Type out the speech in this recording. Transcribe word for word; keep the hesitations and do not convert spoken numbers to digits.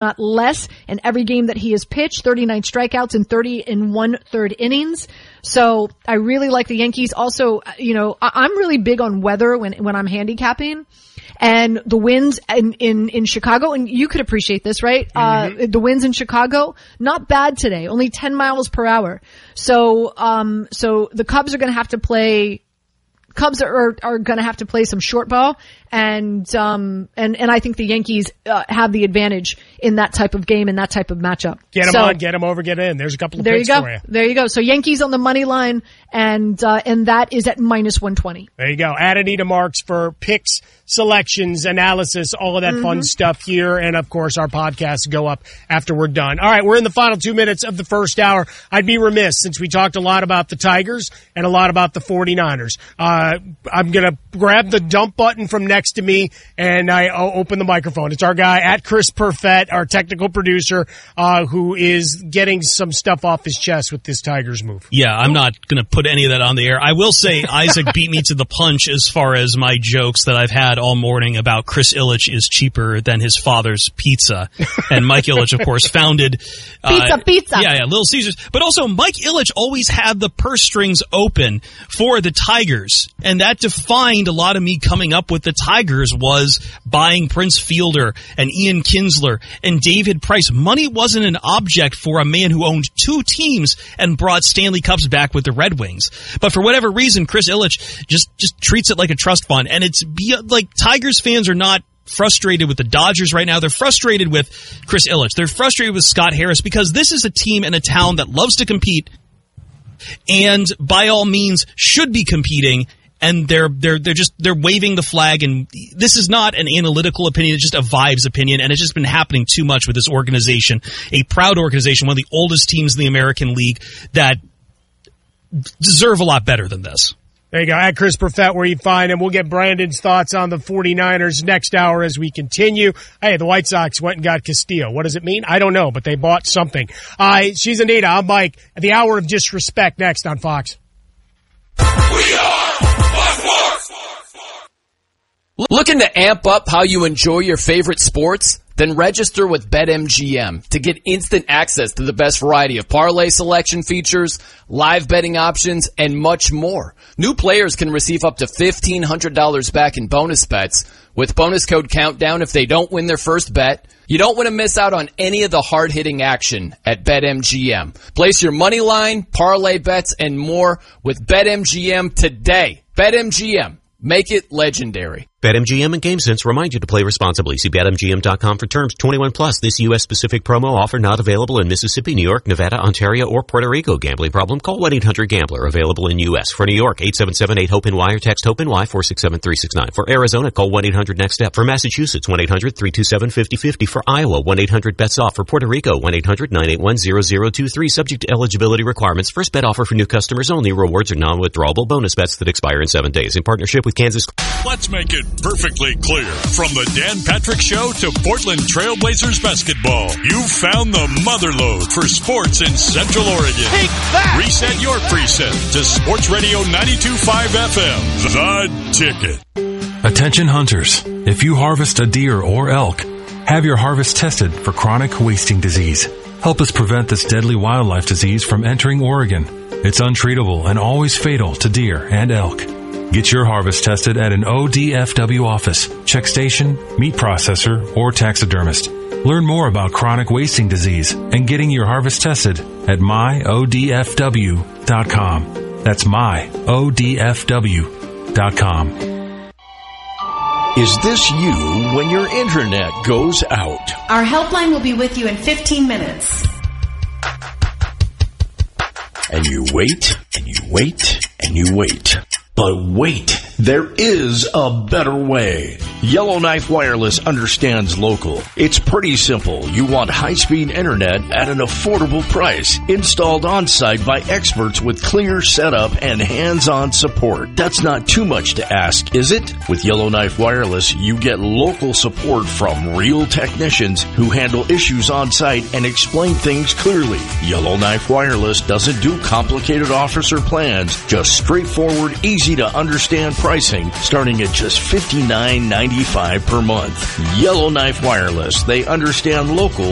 not less in every game that he has pitched, thirty-nine strikeouts in thirty and one third innings. So I really like the Yankees. Also, you know, I'm really big on weather when, when I'm handicapping. And the winds in, in, in Chicago, and you could appreciate this, right? Mm-hmm. Uh, the winds in Chicago, not bad today, only ten miles per hour. So, um, so the Cubs are going to have to play, Cubs are, are going to have to play some short ball. And, um, and, and I think the Yankees, uh, have the advantage in that type of game and that type of matchup. Get them so, on, get them over, get in. There's a couple of there picks you go. for you. There you go. So Yankees on the money line, and, uh, and that is at minus one twenty. There you go. Add Anita Marks for picks, selections, analysis, all of that mm-hmm. fun stuff here. And of course, our podcasts go up after we're done. All right. We're in the final two minutes of the first hour. I'd be remiss, since we talked a lot about the Tigers and a lot about the forty-niners. Uh, I'm going to grab the dump button from next to me and I uh, open the microphone. It's our guy at Chris Perfett, our technical producer, uh, who is getting some stuff off his chest with this Tigers move. Yeah, I'm not going to put any of that on the air. I will say Isaac beat me to the punch as far as my jokes that I've had all morning about Chris Ilitch is cheaper than his father's pizza. And Mike Ilitch, of course, founded uh, Pizza, pizza. Yeah, yeah, Little Caesars. But also, Mike Ilitch always had the purse strings open for the Tigers. And that defined a lot of me coming up with the Tigers was buying Prince Fielder and Ian Kinsler and David Price. Money wasn't an object for a man who owned two teams and brought Stanley Cups back with the Red Wings. But for whatever reason, Chris Ilitch just, just treats it like a trust fund. And it's be, like Tigers fans are not frustrated with the Dodgers right now. They're frustrated with Chris Ilitch. They're frustrated with Scott Harris because this is a team and a town that loves to compete and by all means should be competing. And they're, they're, they're just, they're waving the flag. And this is not an analytical opinion. It's just a vibes opinion. And it's just been happening too much with this organization, a proud organization, one of the oldest teams in the American League that deserve a lot better than this. There you go. At Chris Perfett, where you find him. We'll get Brandon's thoughts on the forty-niners next hour as we continue. Hey, the White Sox went and got Castillo. What does it mean? I don't know, but they bought something. Uh, she's Anita. I'm Mike. The Hour of Disrespect next on Fox. We are Fox Sports. Looking to amp up how you enjoy your favorite sports? Then register with BetMGM to get instant access to the best variety of parlay selection features, live betting options, and much more. New players can receive up to fifteen hundred dollars back in bonus bets with bonus code COUNTDOWN if they don't win their first bet. You don't want to miss out on any of the hard-hitting action at BetMGM. Place your money line, parlay bets, and more with BetMGM today. BetMGM. Make it legendary. BetMGM and GameSense remind you to play responsibly. See Bet M G M dot com for terms. twenty-one plus. This U S-specific promo offer not available in Mississippi, New York, Nevada, Ontario, or Puerto Rico. Gambling problem? Call one eight hundred gambler. Available in U S. For New York, eight seven seven eight hope N Y or text HOPE-NY four six seven three six nine. For Arizona, call one eight hundred next step. For Massachusetts, one eight hundred three two seven five zero five zero. For Iowa, one eight hundred bets off. For Puerto Rico, one eight hundred nine eight one zero zero two three. Subject to eligibility requirements. First bet offer for new customers only. Rewards are non-withdrawable bonus bets that expire in seven days. In partnership with Kansas. Let's make it perfectly clear. From the Dan Patrick Show to Portland Trailblazers basketball, you've found the motherlode for sports in Central Oregon. Take that! Reset your preset to Sports Radio ninety-two point five F M, The Ticket. Attention hunters, if you harvest a deer or elk, have your harvest tested for chronic wasting disease. Help us prevent this deadly wildlife disease from entering Oregon. It's untreatable and always fatal to deer and elk. Get your harvest tested at an O D F W office, check station, meat processor, or taxidermist. Learn more about chronic wasting disease and getting your harvest tested at my O D F W dot com. That's my O D F W dot com. Is this you when your internet goes out? Our helpline will be with you in fifteen minutes. And you wait, and you wait, and you wait. But wait, there is a better way. Yellowknife Wireless understands local. It's pretty simple. You want high-speed internet at an affordable price, installed on-site by experts with clear setup and hands-on support. That's not too much to ask, is it? With Yellowknife Wireless, you get local support from real technicians who handle issues on-site and explain things clearly. Yellowknife Wireless doesn't do complicated offers or plans, just straightforward, easy to understand pricing starting at just fifty-nine ninety-five per month. Yellowknife Wireless. They understand local